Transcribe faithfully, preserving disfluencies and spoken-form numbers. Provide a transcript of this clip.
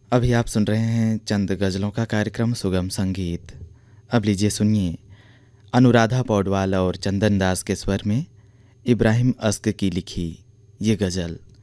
अभी आप सुन रहे हैं चंद गज़लों का कार्यक्रम सुगम संगीत। अब लीजिए सुनिए अनुराधा पौडवाल और चंदन दास के स्वर में इब्राहिम अस्क की लिखी ये गज़ल।